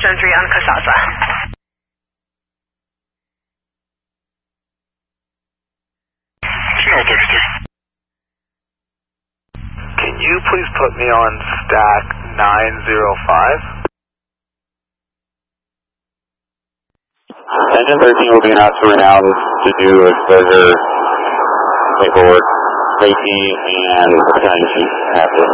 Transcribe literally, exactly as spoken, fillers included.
Gentry on Kasasa. Channel thirty-three. Can you please put me on stack nine zero five? Engine thirteen will be announced right now to do exposure paperwork, safety, and time sheet after.